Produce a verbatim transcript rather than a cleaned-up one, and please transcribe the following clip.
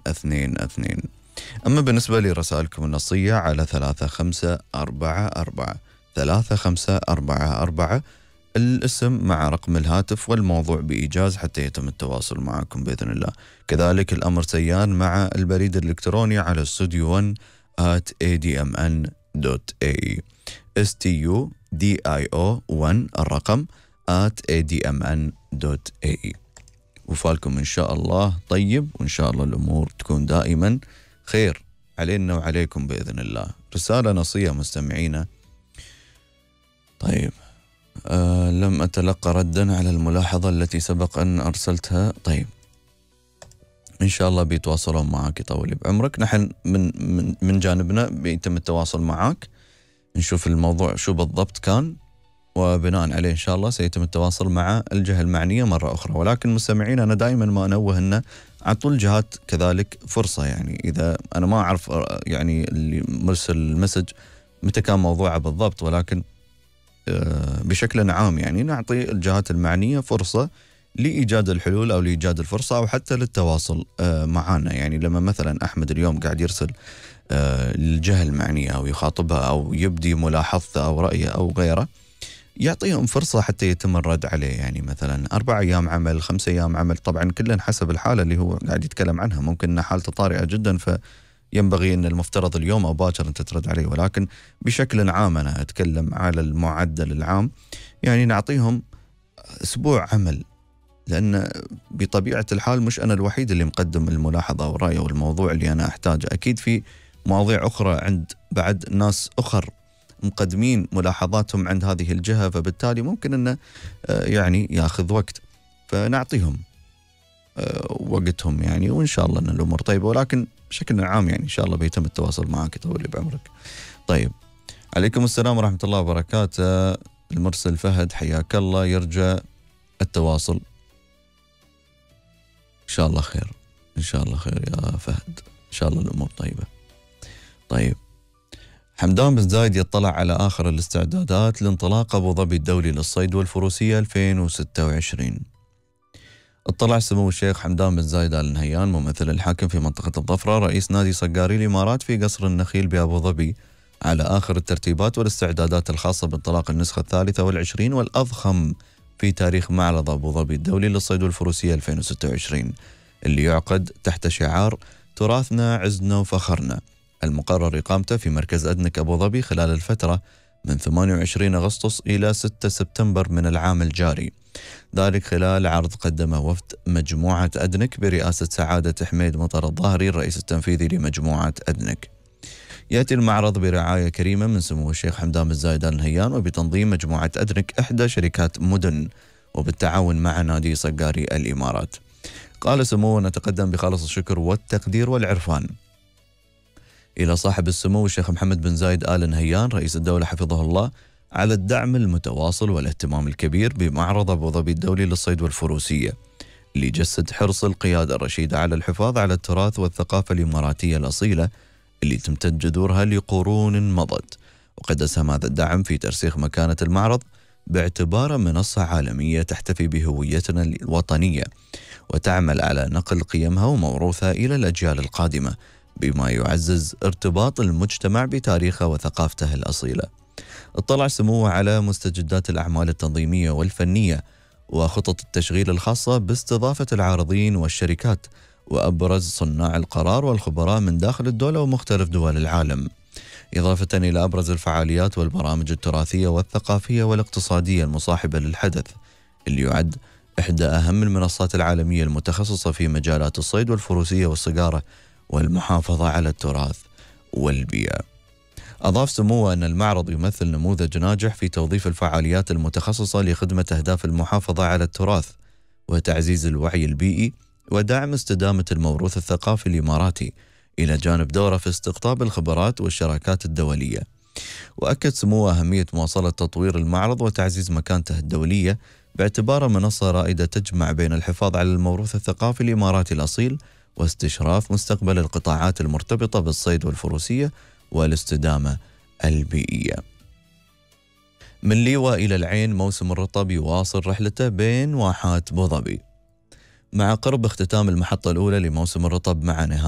اثنين اثنين. أما بالنسبة لرسائلكم النصية على ثلاثة خمسة أربعة أربعة ثلاثة خمسة أربعة أربعة، الاسم مع رقم الهاتف والموضوع بإيجاز حتى يتم التواصل معكم بإذن الله. كذلك الأمر سيان مع البريد الإلكتروني على studio one at a d m n dot a e studio one الرقم at a d m n dot a e. وفالكم إن شاء الله طيب، وإن شاء الله الأمور تكون دائما خير علينا وعليكم بإذن الله. رسالة نصية مستمعينا. طيب أه لم أتلقى ردا على الملاحظة التي سبق أن أرسلتها. طيب إن شاء الله بيتواصلون معك يطول بعمرك. نحن من, من, من جانبنا بيتم التواصل معك، نشوف الموضوع شو بالضبط كان، وبناء عليه إن شاء الله سيتم التواصل مع الجهة المعنية مرة أخرى. ولكن مستمعين أنا دائما ما أنوه أن أعطوا الجهات كذلك فرصة، يعني إذا أنا ما أعرف يعني اللي مرسل المسج متى كان موضوعه بالضبط، ولكن بشكل عام يعني نعطي الجهات المعنية فرصة لإيجاد الحلول أو لإيجاد الفرصة أو حتى للتواصل معنا. يعني لما مثلا أحمد اليوم قاعد يرسل للجهة المعنية أو يخاطبها أو يبدي ملاحظته أو رأيه أو غيره، يعطيهم فرصة حتى يتم الرد عليه. يعني مثلا أربع أيام عمل، خمس أيام عمل، طبعا كلا حسب الحالة اللي هو قاعد يتكلم عنها. ممكن أن حالته طارئة جدا فينبغي أن المفترض اليوم أو باكر أنت ترد عليه، ولكن بشكل عام أنا أتكلم على المعدل العام، يعني نعطيهم أسبوع عمل، لأن بطبيعة الحال مش أنا الوحيد اللي مقدم الملاحظة أو رأي والموضوع اللي أنا أحتاجه. أكيد في مواضيع أخرى عند بعد ناس أخر مقدمين ملاحظاتهم عند هذه الجهة، فبالتالي ممكن أنه يعني ياخذ وقت، فنعطيهم وقتهم يعني، وإن شاء الله أن الأمور طيبة. ولكن بشكل عام يعني إن شاء الله بيتم التواصل معك يطول بعمرك. طيب عليكم السلام ورحمة الله وبركاته. المرسل فهد حياك الله، يرجى التواصل. إن شاء الله خير، إن شاء الله خير يا فهد، إن شاء الله الأمور طيبة. طيب حمدان بن زايد يطلع على آخر الاستعدادات لانطلاق أبو ظبي الدولي للصيد والفروسية ألفين وستة وعشرين. اطلع سمو الشيخ حمدان بن زايد آل نهيان ممثل الحاكم في منطقة الظفرة رئيس نادي صقاري الإمارات في قصر النخيل بأبو ظبي على آخر الترتيبات والاستعدادات الخاصة بانطلاق النسخة الثالثة والعشرين والأضخم في تاريخ معرض أبو ظبي الدولي للصيد والفروسية ألفين وستة وعشرين، اللي يعقد تحت شعار تراثنا عزنا وفخرنا، المقرر إقامته في مركز أدنك أبو ظبي خلال الفترة من ثمانية وعشرين أغسطس إلى ستة سبتمبر من العام الجاري، ذلك خلال عرض قدمه وفد مجموعة أدنك برئاسة سعادة حميد مطر الظاهري الرئيس التنفيذي لمجموعة أدنك. يأتي المعرض برعاية كريمة من سمو الشيخ حمدان بن زايد آل نهيان وبتنظيم مجموعة أدنك إحدى شركات مدن وبالتعاون مع نادي صقاري الإمارات. قال سموه: نتقدم بخالص الشكر والتقدير والعرفان إلى صاحب السمو الشيخ محمد بن زايد آل نهيان رئيس الدولة حفظه الله على الدعم المتواصل والاهتمام الكبير بمعرض أبو ظبي الدولي للصيد والفروسية، اللي يجسد حرص القيادة الرشيدة على الحفاظ على التراث والثقافة الإماراتية الأصيلة اللي تمتد جذورها لقرون مضت. وقد أسهم هذا الدعم في ترسيخ مكانة المعرض باعتباره منصة عالمية تحتفي بهويتنا الوطنية وتعمل على نقل قيمها وموروثها إلى الأجيال القادمة، بما يعزز ارتباط المجتمع بتاريخه وثقافته الأصيلة. اطلع سموه على مستجدات الأعمال التنظيمية والفنية وخطط التشغيل الخاصة باستضافة العارضين والشركات وأبرز صناع القرار والخبراء من داخل الدولة ومختلف دول العالم، إضافة إلى أبرز الفعاليات والبرامج التراثية والثقافية والاقتصادية المصاحبة للحدث، اللي يعد إحدى أهم المنصات العالمية المتخصصة في مجالات الصيد والفروسية والصقارة والمحافظة على التراث والبيئة. أضاف سموه أن المعرض يمثل نموذج ناجح في توظيف الفعاليات المتخصصة لخدمة أهداف المحافظة على التراث وتعزيز الوعي البيئي ودعم استدامة الموروث الثقافي الإماراتي، إلى جانب دوره في استقطاب الخبرات والشراكات الدولية. وأكد سموه أهمية مواصلة تطوير المعرض وتعزيز مكانته الدولية باعتباره منصة رائدة تجمع بين الحفاظ على الموروث الثقافي الإماراتي الأصيل واستشراف مستقبل القطاعات المرتبطة بالصيد والفروسية والاستدامة البيئية. من ليوة إلى العين موسم الرطب يواصل رحلته بين واحات أبو ظبي. مع قرب اختتام المحطة الأولى لموسم الرطب مع نهاية